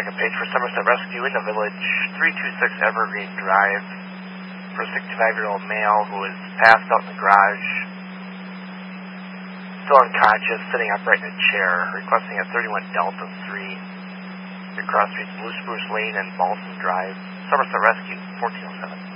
second page for Somerset Rescue in the Village, 326 Evergreen Drive, for a 65-year-old male who was passed out in the garage, still unconscious, sitting upright in a chair, requesting a 31 Delta 3, across streets Blue Spruce Lane and Balsam Drive. Somerset Rescue, 1407.